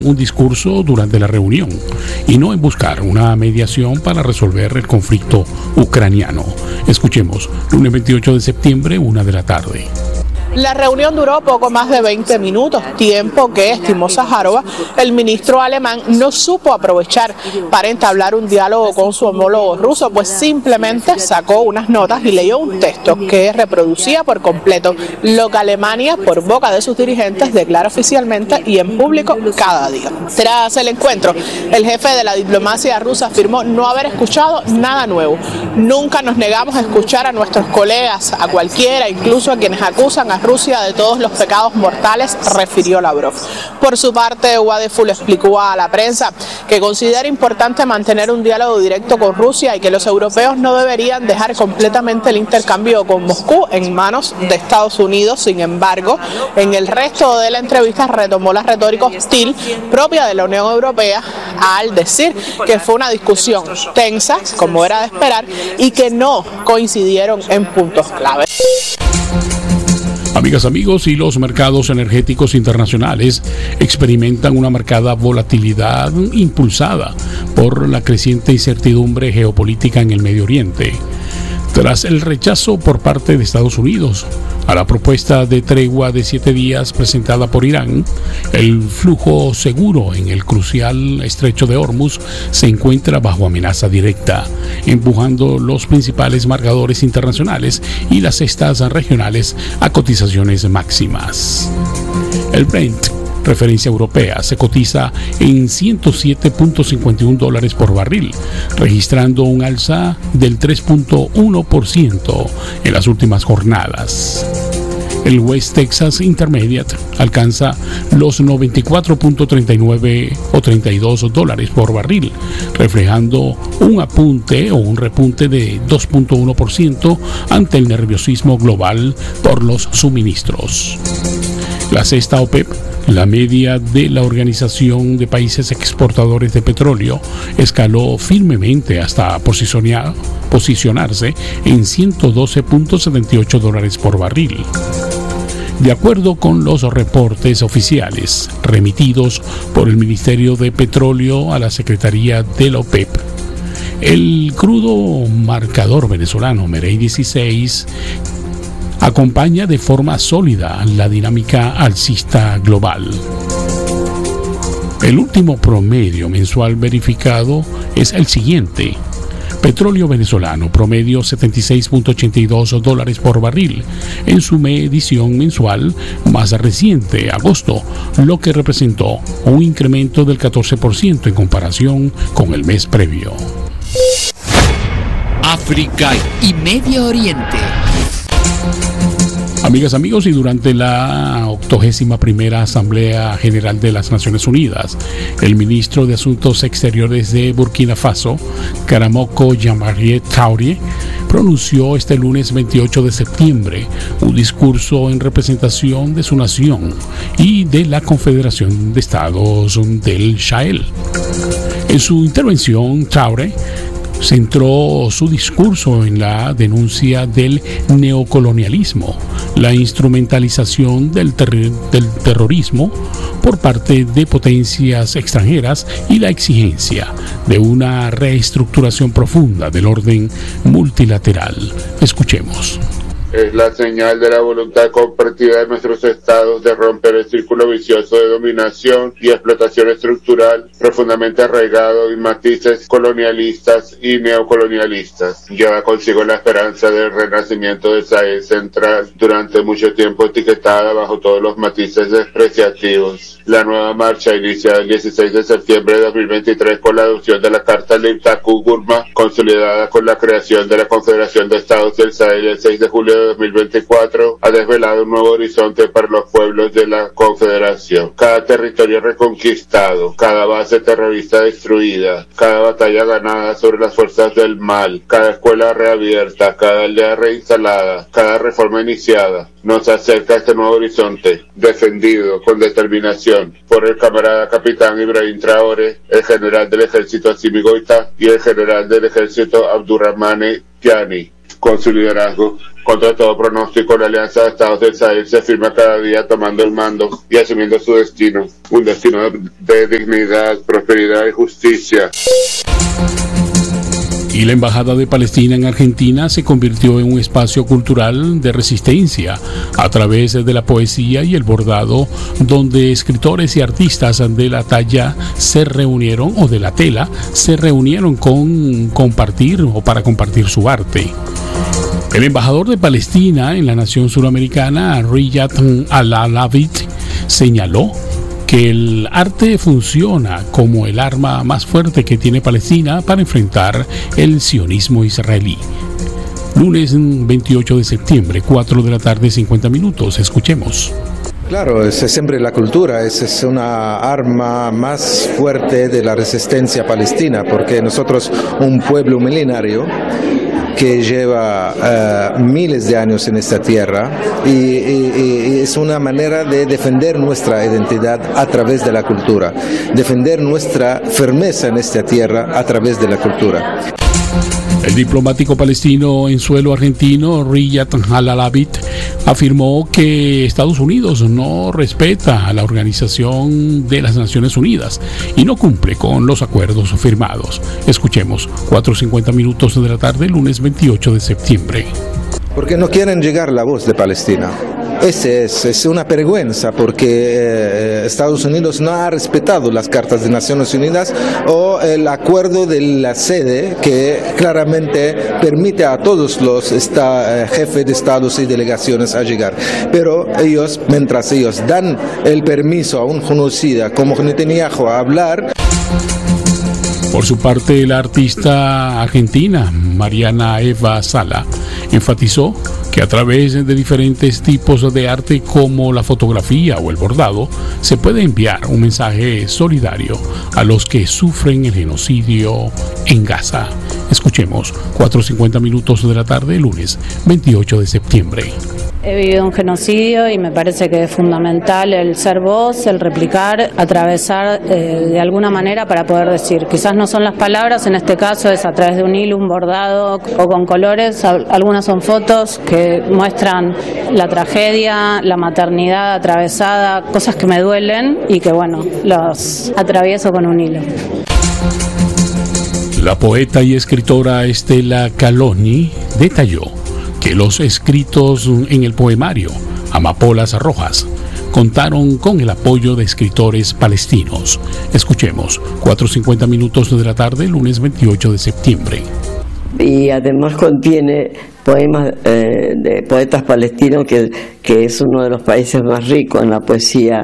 un discurso durante la reunión y no en buscar una mediación para resolver el conflicto ucraniano. Escuchemos, lunes 28 de septiembre, 1 de la tarde. La reunión duró poco más de 20 minutos, tiempo que, estimó Zaharova, el ministro alemán no supo aprovechar para entablar un diálogo con su homólogo ruso, pues simplemente sacó unas notas y leyó un texto que reproducía por completo lo que Alemania, por boca de sus dirigentes, declara oficialmente y en público cada día. Tras el encuentro, el jefe de la diplomacia rusa afirmó no haber escuchado nada nuevo. Nunca nos negamos a escuchar a nuestros colegas, a cualquiera, incluso a quienes acusan a Rusia de todos los pecados mortales, refirió Lavrov. Por su parte, Wadeful explicó a la prensa que considera importante mantener un diálogo directo con Rusia y que los europeos no deberían dejar completamente el intercambio con Moscú en manos de Estados Unidos. Sin embargo, en el resto de la entrevista retomó la retórica hostil propia de la Unión Europea al decir que fue una discusión tensa, como era de esperar, y que no coincidieron en puntos clave. Amigas, amigos, y los mercados energéticos internacionales experimentan una marcada volatilidad impulsada por la creciente incertidumbre geopolítica en el Medio Oriente. Tras el rechazo por parte de Estados Unidos a la propuesta de tregua de 7 días presentada por Irán, el flujo seguro en el crucial estrecho de Hormuz se encuentra bajo amenaza directa, empujando los principales marcadores internacionales y las cestas regionales a cotizaciones máximas. El Brent, referencia europea, se cotiza en $107.51 por barril, registrando un alza del 3.1% en las últimas jornadas. El West Texas Intermediate alcanza los $94.39 o $32 por barril, reflejando un apunte o un repunte de 2.1% ante el nerviosismo global por los suministros. La cesta OPEP, la media de la Organización de Países Exportadores de Petróleo, escaló firmemente hasta posicionarse en $112.78 por barril. De acuerdo con los reportes oficiales remitidos por el Ministerio de Petróleo a la Secretaría de la OPEP, el crudo marcador venezolano Merey 16 acompaña de forma sólida la dinámica alcista global. El último promedio mensual verificado es el siguiente: petróleo venezolano promedio $76.82 por barril en su medición mensual más reciente, agosto, lo que representó un incremento del 14% en comparación con el mes previo. África y Medio Oriente. Amigas, amigos, y durante la 81ª Asamblea General de las Naciones Unidas, el ministro de Asuntos Exteriores de Burkina Faso, Karamoko Jean-Marie Traoré, pronunció este lunes 28 de septiembre un discurso en representación de su nación y de la Confederación de Estados del Sahel. En su intervención, Traoré centró su discurso en la denuncia del neocolonialismo, la instrumentalización del terrorismo por parte de potencias extranjeras y la exigencia de una reestructuración profunda del orden multilateral. Escuchemos. Es la señal de la voluntad compartida de nuestros estados de romper el círculo vicioso de dominación y explotación estructural profundamente arraigado en matices colonialistas y neocolonialistas. Lleva consigo la esperanza del renacimiento del Sahel central, durante mucho tiempo etiquetada bajo todos los matices despreciativos. La nueva marcha inicia el 16 de septiembre de 2023 con la adopción de la Carta Limtaku-Gurma, consolidada con la creación de la Confederación de Estados del Sahel el 6 de julio de 2024, ha desvelado un nuevo horizonte para los pueblos de la Confederación. Cada territorio reconquistado, cada base terrorista destruida, cada batalla ganada sobre las fuerzas del mal, cada escuela reabierta, cada aldea reinstalada, cada reforma iniciada, nos acerca a este nuevo horizonte, defendido con determinación por el camarada capitán Ibrahim Traoré, el general del ejército Assimi Goïta y el general del ejército Abdurrahmane Tiani. Con su liderazgo, Contra todo pronóstico, la Alianza de Estados del Sahel se firma cada día tomando el mando y asumiendo su destino, un destino de dignidad, prosperidad y justicia. Y la Embajada de Palestina en Argentina se convirtió en un espacio cultural de resistencia a través de la poesía y el bordado, donde escritores y artistas de la talla se reunieron, o de la tela, se reunieron para compartir su arte. El embajador de Palestina en la nación suramericana, Riyad Al-Alavit, señaló que el arte funciona como el arma más fuerte que tiene Palestina para enfrentar el sionismo israelí. Lunes 28 de septiembre, 4 de la tarde, 50 minutos. Escuchemos. Claro, es siempre la cultura, es una arma más fuerte de la resistencia palestina, porque nosotros, un pueblo milenario, que lleva miles de años en esta tierra y es una manera de defender nuestra identidad a través de la cultura, defender nuestra firmeza en esta tierra a través de la cultura. El diplomático palestino en suelo argentino, Riyad Al-Alavit, afirmó que Estados Unidos no respeta a la Organización de las Naciones Unidas y no cumple con los acuerdos firmados. Escuchemos, 4:50 minutos de la tarde, lunes 28 de septiembre. Porque no quieren llegar la voz de Palestina. Es una vergüenza porque Estados Unidos no ha respetado las cartas de Naciones Unidas o el acuerdo de la sede que claramente permite a todos los jefes de estados y delegaciones a llegar. Pero ellos, mientras ellos dan el permiso a un genocida como Netanyahu a hablar. Por su parte, la artista argentina Mariana Eva Sala enfatizó que a través de diferentes tipos de arte como la fotografía o el bordado se puede enviar un mensaje solidario a los que sufren el genocidio en Gaza. Escuchemos, 4:50 minutos de la tarde, lunes 28 de septiembre. He vivido un genocidio y me parece que es fundamental el ser voz, el replicar, atravesar de alguna manera para poder decir. Quizás no son las palabras, en este caso es a través de un hilo, un bordado o con colores. Algunas son fotos que muestran la tragedia, la maternidad atravesada, cosas que me duelen y que bueno, los atravieso con un hilo. La poeta y escritora Estela Caloni detalló que los escritos en el poemario Amapolas Rojas contaron con el apoyo de escritores palestinos. Escuchemos, 4:50 minutos de la tarde, lunes 28 de septiembre. Y además contiene poemas de poetas palestinos, que es uno de los países más ricos en la poesía,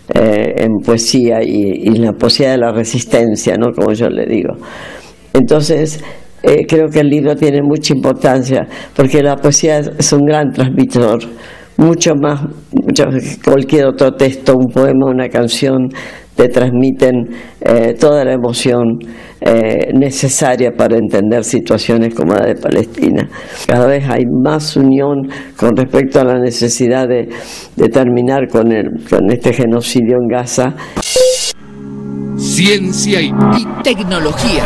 y en la poesía de la resistencia, ¿no? Como yo le digo. Entonces, creo que el libro tiene mucha importancia porque la poesía es un gran transmisor, mucho que cualquier otro texto, un poema, una canción, te transmiten toda la emoción necesaria para entender situaciones como la de Palestina. Cada vez hay más unión con respecto a la necesidad de terminar con este genocidio en Gaza. Ciencia y tecnología.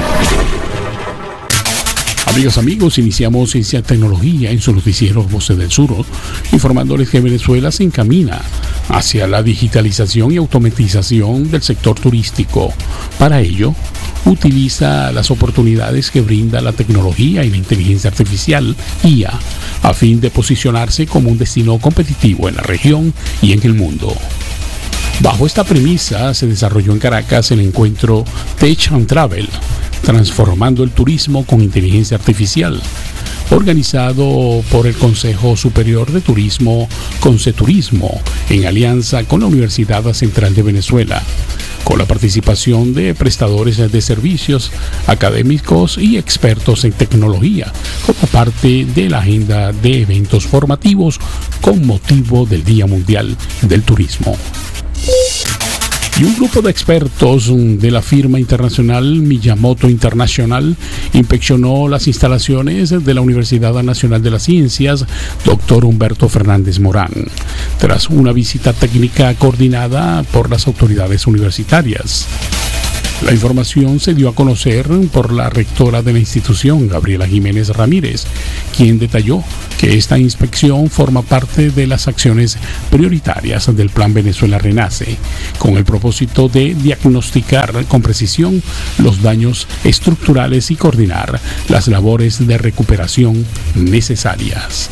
Amigas, amigos, iniciamos Ciencia y Tecnología en su noticiero Voces del Sur, informándoles que Venezuela se encamina hacia la digitalización y automatización del sector turístico. Para ello, utiliza las oportunidades que brinda la tecnología y la inteligencia artificial, IA, a fin de posicionarse como un destino competitivo en la región y en el mundo. Bajo esta premisa se desarrolló en Caracas el encuentro Tech and Travel, transformando el turismo con inteligencia artificial, organizado por el Consejo Superior de Turismo, Conceturismo, en alianza con la Universidad Central de Venezuela, con la participación de prestadores de servicios, académicos y expertos en tecnología, como parte de la agenda de eventos formativos con motivo del Día Mundial del Turismo. Y un grupo de expertos de la firma internacional Miyamoto International inspeccionó las instalaciones de la Universidad Nacional de las Ciencias Dr. Humberto Fernández Morán, tras una visita técnica coordinada por las autoridades universitarias. La información se dio a conocer por la rectora de la institución, Gabriela Jiménez Ramírez, quien detalló que esta inspección forma parte de las acciones prioritarias del Plan Venezuela Renace, con el propósito de diagnosticar con precisión los daños estructurales y coordinar las labores de recuperación necesarias.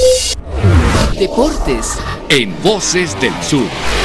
Deportes en Voces del Sur.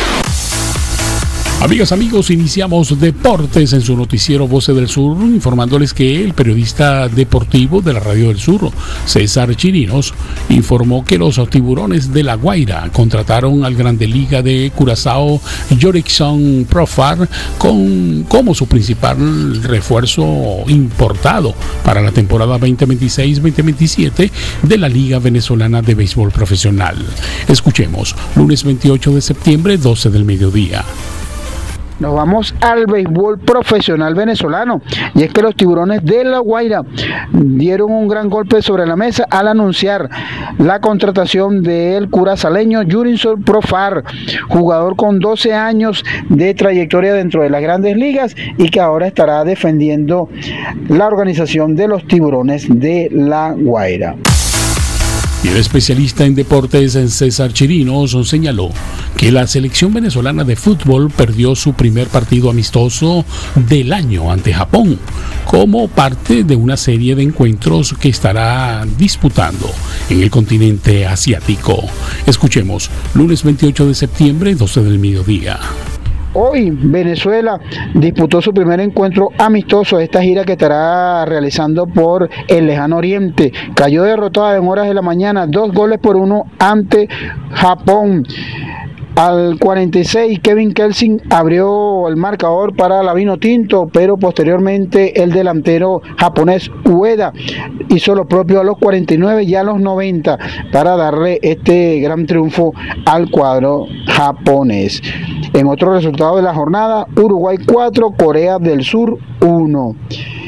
Amigas, amigos, iniciamos Deportes en su noticiero Voces del Sur, informándoles que el periodista deportivo de la Radio del Sur, César Chirinos, informó que los Tiburones de La Guaira contrataron al Grande Liga de Curazao, Jorickson Profar, como su principal refuerzo importado para la temporada 2026-2027 de la Liga Venezolana de Béisbol Profesional. Escuchemos, lunes 28 de septiembre, 12 del mediodía. Nos vamos al béisbol profesional venezolano, y es que los Tiburones de La Guaira dieron un gran golpe sobre la mesa al anunciar la contratación del curazaleño Jorickson Profar, jugador con 12 años de trayectoria dentro de las Grandes Ligas y que ahora estará defendiendo la organización de los Tiburones de La Guaira. Y el especialista en deportes César Chirinos señaló que la selección venezolana de fútbol perdió su primer partido amistoso del año ante Japón, como parte de una serie de encuentros que estará disputando en el continente asiático. Escuchemos, lunes 28 de septiembre, 12 del mediodía. Hoy Venezuela disputó su primer encuentro amistoso de esta gira que estará realizando por el lejano oriente. Cayó derrotada en horas de la mañana, 2-1 ante Japón. Al 46, Kevin Kelsing abrió el marcador para la Vinotinto, pero posteriormente el delantero japonés Ueda hizo lo propio a los 49 y a los 90 para darle este gran triunfo al cuadro japonés. En otro resultado de la jornada, Uruguay 4, Corea del Sur 1.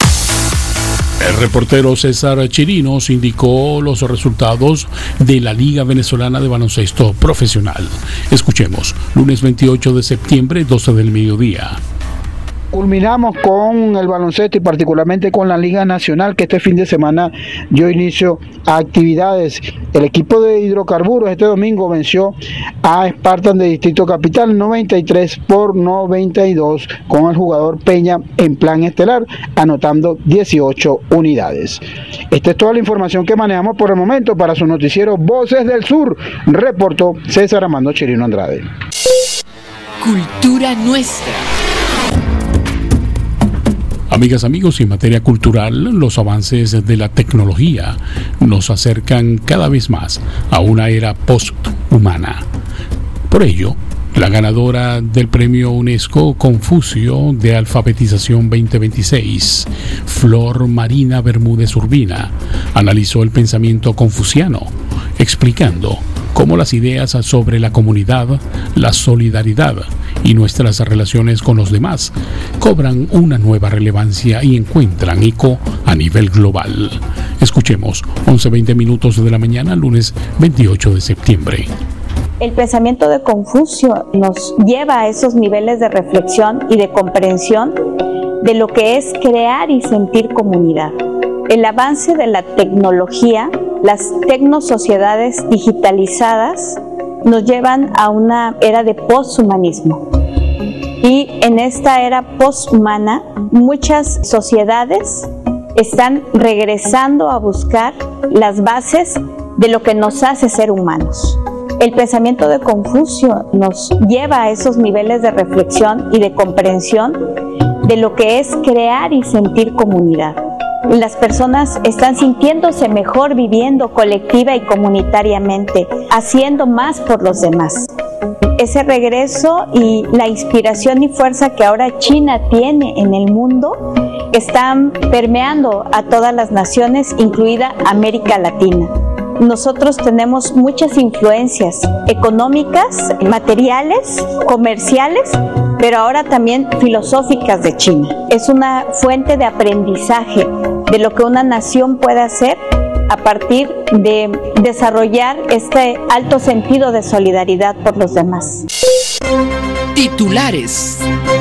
El reportero César Chirinos indicó los resultados de la Liga Venezolana de Baloncesto Profesional. Escuchemos, lunes 28 de septiembre, 12 del mediodía. Culminamos con el baloncesto y particularmente con la Liga Nacional, que este fin de semana dio inicio a actividades. El equipo de Hidrocarburos este domingo venció a Spartan de Distrito Capital 93-92 con el jugador Peña en plan estelar, anotando 18 unidades. Esta es toda la información que manejamos por el momento. Para su noticiero Voces del Sur, reportó César Armando Chirino Andrade. Cultura nuestra. Amigas, amigos, y en materia cultural, los avances de la tecnología nos acercan cada vez más a una era posthumana. Por ello, la ganadora del premio UNESCO Confucio de Alfabetización 2026, Flor Marina Bermúdez Urbina, analizó el pensamiento confuciano, explicando cómo las ideas sobre la comunidad, la solidaridad y nuestras relaciones con los demás cobran una nueva relevancia y encuentran eco a nivel global. Escuchemos, 11:20 minutos de la mañana, lunes 28 de septiembre. El pensamiento de Confucio nos lleva a esos niveles de reflexión y de comprensión de lo que es crear y sentir comunidad. El avance de la tecnología, las tecnosociedades digitalizadas, nos llevan a una era de poshumanismo. Y en esta era poshumana, muchas sociedades están regresando a buscar las bases de lo que nos hace ser humanos. El pensamiento de Confucio nos lleva a esos niveles de reflexión y de comprensión de lo que es crear y sentir comunidad. Las personas están sintiéndose mejor viviendo colectiva y comunitariamente, haciendo más por los demás. Ese regreso y la inspiración y fuerza que ahora China tiene en el mundo están permeando a todas las naciones, incluida América Latina. Nosotros tenemos muchas influencias económicas, materiales, comerciales, pero ahora también filosóficas de China. Es una fuente de aprendizaje de lo que una nación puede hacer a partir de desarrollar este alto sentido de solidaridad por los demás. Titulares.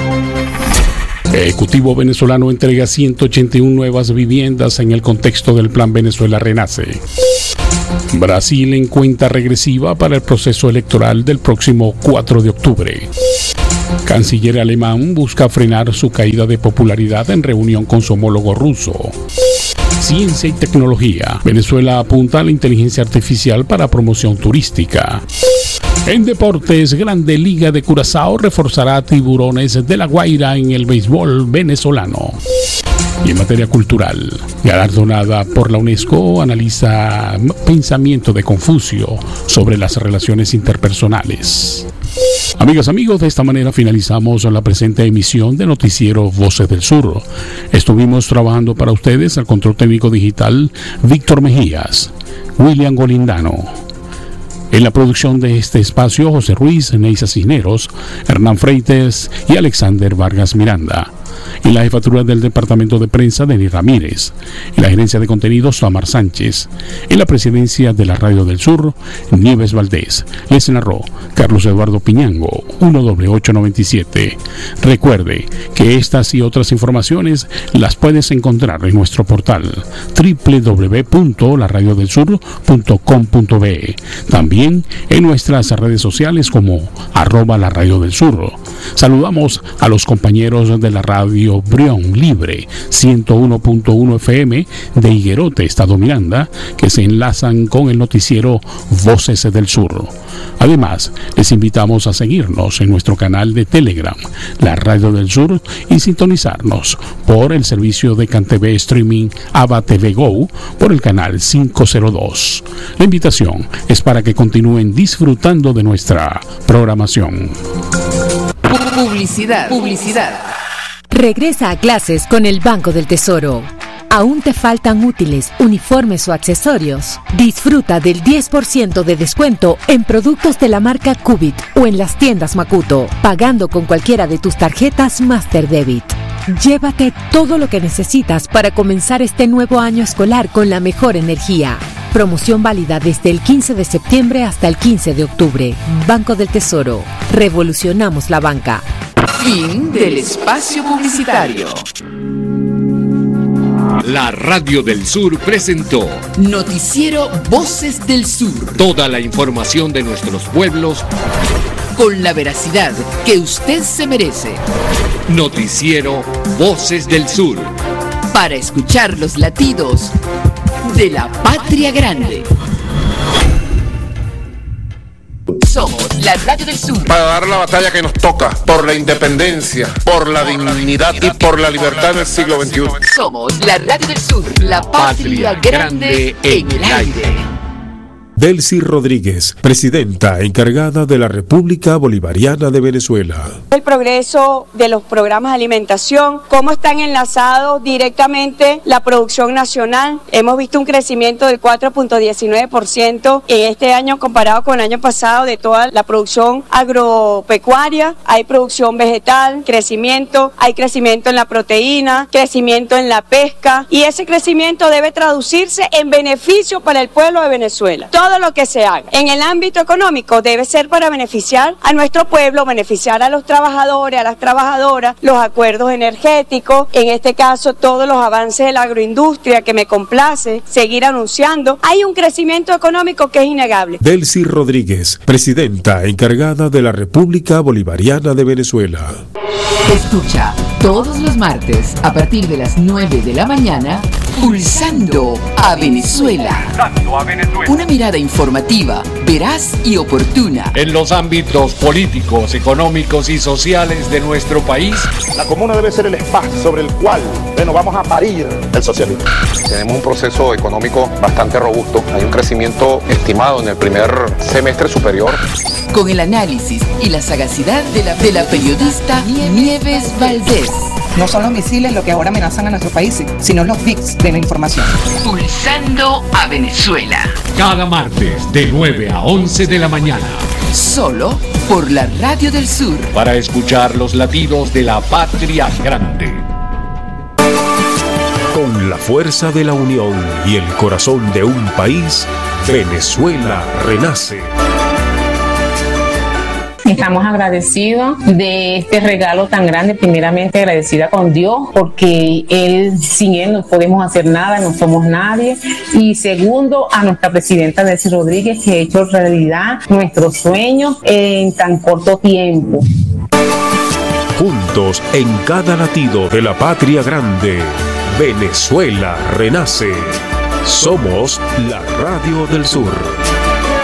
Ejecutivo venezolano entrega 181 nuevas viviendas en el contexto del Plan Venezuela Renace. Brasil en cuenta regresiva para el proceso electoral del próximo 4 de octubre. Canciller alemán busca frenar su caída de popularidad en reunión con su homólogo ruso. Ciencia y tecnología. Venezuela apunta a la inteligencia artificial para promoción turística. En deportes, Grande Liga de Curazao reforzará a Tiburones de La Guaira en el béisbol venezolano. Y en materia cultural, galardonada por la UNESCO, analiza pensamiento de Confucio sobre las relaciones interpersonales. Amigas, amigos, de esta manera finalizamos la presente emisión de Noticiero Voces del Sur. Estuvimos trabajando para ustedes al control técnico digital Víctor Mejías, William Golindano. En la producción de este espacio, José Ruiz, Neisa Cisneros, Hernán Freites y Alexander Vargas Miranda. En la jefatura del departamento de prensa, Denis Ramírez. En la gerencia de contenidos, Tamar Sánchez. En la presidencia de la Radio del Sur, Nieves Valdés. Les narró Carlos Eduardo Piñango, 1W897. Recuerde que estas y otras informaciones las puedes encontrar en nuestro portal www.laradiodelsur.com.be. También en nuestras redes sociales como @LaRadioDelSur. Saludamos a los compañeros de la Radio Brión Libre 101.1 FM de Higuerote, Estado Miranda, que se enlazan con el noticiero Voces del Sur. Además, les invitamos a seguirnos en nuestro canal de Telegram, La Radio del Sur, y sintonizarnos por el servicio de CanTV Streaming Ava TV Go por el canal 502. La invitación es para que continúen disfrutando de nuestra programación. Publicidad. Regresa a clases con el Banco del Tesoro. ¿Aún te faltan útiles, uniformes o accesorios? Disfruta del 10% de descuento en productos de la marca Cubit o en las tiendas Makuto, pagando con cualquiera de tus tarjetas Master Debit. Llévate todo lo que necesitas para comenzar este nuevo año escolar con la mejor energía. Promoción válida desde el 15 de septiembre hasta el 15 de octubre. Banco del Tesoro. Revolucionamos la banca. Fin del espacio publicitario. La Radio del Sur presentó Noticiero Voces del Sur. Toda la información de nuestros pueblos con la veracidad que usted se merece. Noticiero Voces del Sur. Para escuchar los latidos de la patria grande. Somos la Radio del Sur. Para dar la batalla que nos toca por la independencia, por la dignidad y por la libertad del siglo XXI. Somos la Radio del Sur, la patria grande en el aire. Delcy Rodríguez, presidenta encargada de la República Bolivariana de Venezuela. El progreso de los programas de alimentación, cómo están enlazados directamente la producción nacional. Hemos visto un crecimiento del 4.19% en este año comparado con el año pasado de toda la producción agropecuaria. Hay producción vegetal, crecimiento, hay crecimiento en la proteína, crecimiento en la pesca, y ese crecimiento debe traducirse en beneficio para el pueblo de Venezuela. Todo lo que se haga en el ámbito económico debe ser para beneficiar a nuestro pueblo, beneficiar a los trabajadores, a las trabajadoras, los acuerdos energéticos, en este caso todos los avances de la agroindustria, que me complace seguir anunciando. Hay un crecimiento económico que es innegable. Delcy Rodríguez, presidenta encargada de la República Bolivariana de Venezuela. Escucha todos los martes a partir de las 9 de la mañana Pulsando a Venezuela. Una mirada informativa, veraz y oportuna en los ámbitos políticos, económicos y sociales de nuestro país. La comuna debe ser el espacio sobre el cual vamos a parir el socialismo. Tenemos un proceso económico bastante robusto. Hay un crecimiento estimado en el primer semestre superior. Con el análisis y la sagacidad de la periodista Nieves Valdés. No son los misiles lo que ahora amenazan a nuestro país, sino los VIX de la información. Pulsando a Venezuela. Cada martes de 9 a 11 de la mañana. Solo por la Radio del Sur. Para escuchar los latidos de la patria grande. Con la fuerza de la unión y el corazón de un país, Venezuela renace. Estamos agradecidos de este regalo tan grande, primeramente agradecida con Dios, porque sin Él no podemos hacer nada, no somos nadie. Y segundo, a nuestra presidenta Delcy Rodríguez, que ha hecho realidad nuestros sueños en tan corto tiempo. Juntos en cada latido de la patria grande, Venezuela renace. Somos la Radio del Sur.